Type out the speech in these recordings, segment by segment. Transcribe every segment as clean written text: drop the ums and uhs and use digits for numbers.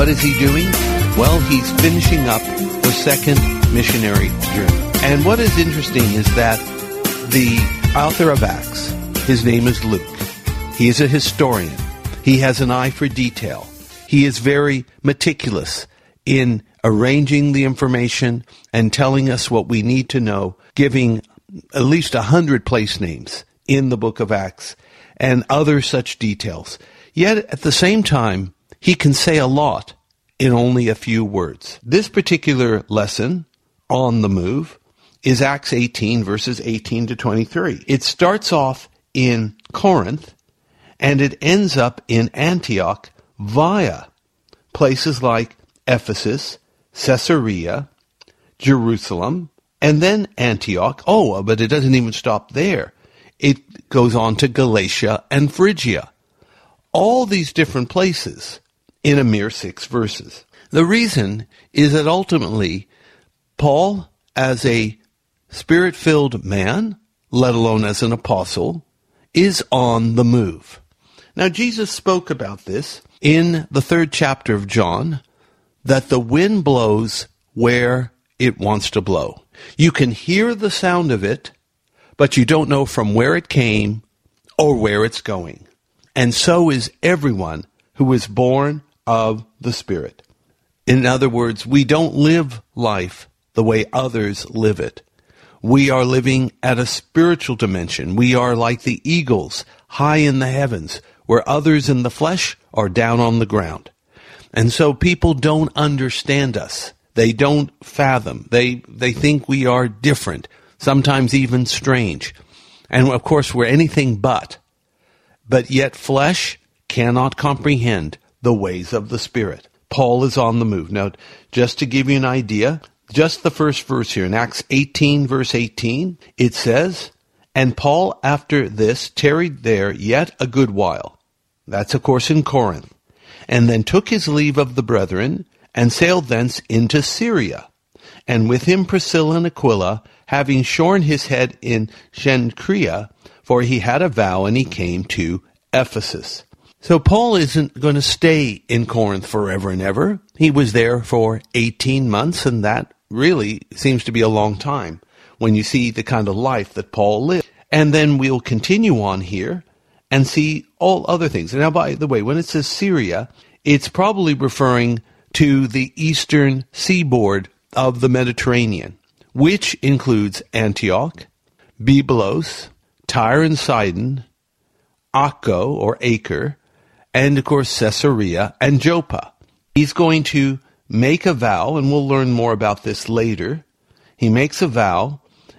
What is he doing? Well, he's finishing up the second missionary journey. And what is interesting is that the author of Acts, his name is Luke. He is a historian. He has an eye for detail. He is very meticulous in arranging the information and telling us what we need to know, giving at least 100 place names in the book of Acts and other such details. Yet at the same time, he can say a lot in only a few words. This particular lesson on the move is Acts 18, verses 18 to 23. It starts off in Corinth, and it ends up in Antioch via places like Ephesus, Caesarea, Jerusalem, and then Antioch. Oh, but it doesn't even stop there. It goes on to Galatia and Phrygia. All these different places in a mere 6 verses. The reason is that ultimately, Paul, as a Spirit-filled man, let alone as an apostle, is on the move. Now, Jesus spoke about this in the 3rd chapter of John, that the wind blows where it wants to blow. You can hear the sound of it, but you don't know from where it came or where it's going. And so is everyone who is born of the Spirit. In other words, we don't live life the way others live it. We are living at a spiritual dimension. We are like the eagles high in the heavens, where others in the flesh are down on the ground. And so people don't understand us. They don't fathom. They think we are different, sometimes even strange. And of course, we're anything but. But yet flesh cannot comprehend the ways of the Spirit. Paul is on the move. Now, just to give you an idea, just the first verse here in Acts 18, verse 18, it says, "And Paul after this tarried there yet a good while." That's, of course, in Corinth. "And then took his leave of the brethren, and sailed thence into Syria. And with him Priscilla and Aquila, having shorn his head in Cenchrea, for he had a vow, and he came to Ephesus." So Paul isn't going to stay in Corinth forever and ever. He was there for 18 months, and that really seems to be a long time when you see the kind of life that Paul lived. And then we'll continue on here and see all other things. Now, by the way, when it says Syria, it's probably referring to the eastern seaboard of the Mediterranean, which includes Antioch, Byblos, Tyre and Sidon, Akko or Acre, and of course Caesarea and Joppa. He's going to make a vow, and we'll learn more about this later. He makes a vow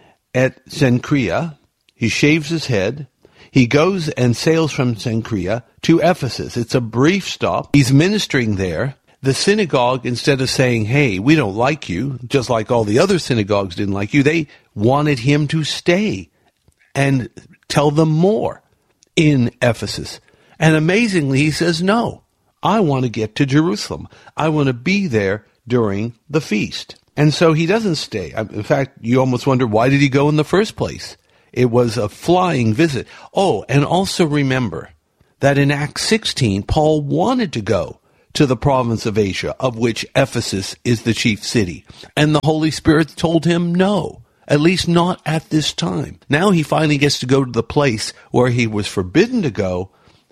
at Cenchrea. He shaves his head. He goes and sails from Cenchrea to Ephesus. It's a brief stop. He's ministering there. The synagogue, instead of saying, "Hey, we don't like you," just like all the other synagogues didn't like you, they wanted him to stay and tell them more in Ephesus. And amazingly, he says, "No, I want to get to Jerusalem. I want to be there during the feast." And so he doesn't stay. In fact, you almost wonder, why did he go in the first place? It was a flying visit. Oh, and also remember that in Acts 16, Paul wanted to go to the province of Asia, of which Ephesus is the chief city. And the Holy Spirit told him no, at least not at this time. Now he finally gets to go to the place where he was forbidden to go,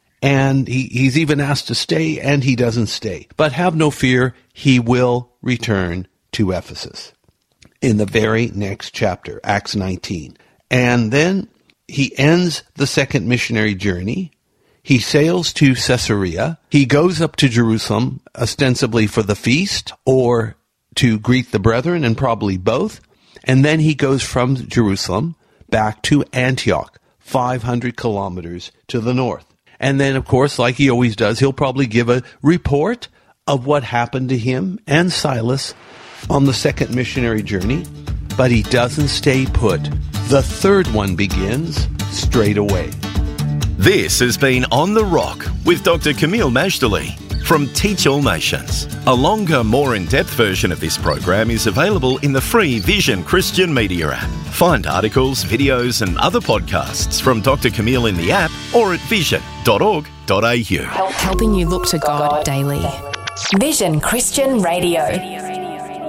and he's even asked to stay, and he doesn't stay. But have no fear, he will return to Ephesus in the very next chapter, Acts 19. And then he ends the second missionary journey. He sails to Caesarea. He goes up to Jerusalem, ostensibly for the feast or to greet the brethren, and probably both. And then he goes from Jerusalem back to Antioch, 500 kilometers to the north. And then, of course, like he always does, he'll probably give a report of what happened to him and Silas on the second missionary journey. But he doesn't stay put. The third one begins straight away. This has been On the Rock with Dr. Kameel Majdali from Teach All Nations. A longer, more in-depth version of this program is available in the free Vision Christian Media app. Find articles, videos and other podcasts from Dr. Kameel in the app or at vision.org.au. Helping you look to God daily. Vision Christian Radio.